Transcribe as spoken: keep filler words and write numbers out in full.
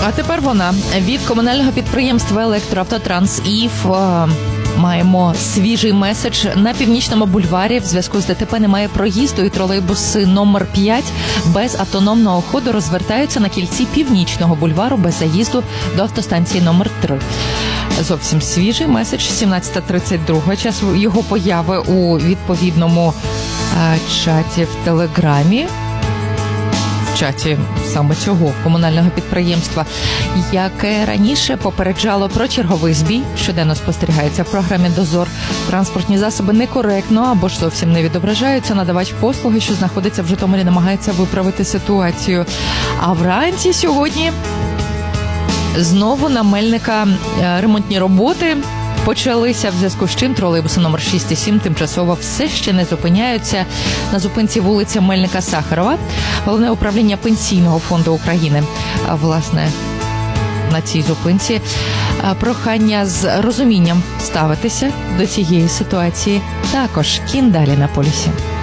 А тепер вона. Від комунального підприємства «Електроавтотранс» ІФ маємо свіжий меседж. На Північному бульварі в зв'язку з ДТП немає проїзду, і тролейбуси номер п'ять без автономного ходу розвертаються на кільці Північного бульвару без заїзду до автостанції номер три. Зовсім свіжий меседж, сімнадцята тридцять два, час його появи у відповідному е, чаті в Телеграмі. В чаті саме цього комунального підприємства, яке раніше попереджало про черговий збій, щоденно спостерігається в програмі «Дозор». Транспортні засоби некоректно або ж зовсім не відображаються. Надавач послуги, що знаходиться в Житомирі, намагається виправити ситуацію. А вранці сьогодні знову на Мельника ремонтні роботи почалися, в зв'язку з чим тролейбуси номер шість і сім тимчасово все ще не зупиняються на зупинці вулиця Мельника-Сахарова. Головне управління Пенсійного фонду України, власне, на цій зупинці. Прохання з розумінням ставитися до цієї ситуації. Також кін далі на полюсі.